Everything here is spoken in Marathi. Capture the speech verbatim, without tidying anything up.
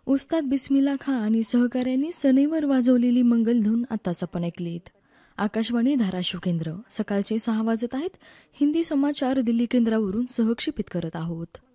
उस्ताद बिस्मिल्ला खां आणि सहकाऱ्यांनी सनईवर वाजवलेली मंगलधून आताच आपण ऐकलीत. आकाशवाणी धाराशिव केंद्र. सकाळचे सहा वाजत आहेत. हिंदी समाचार दिल्ली केंद्रावरून सहक्षेपित करत आहोत.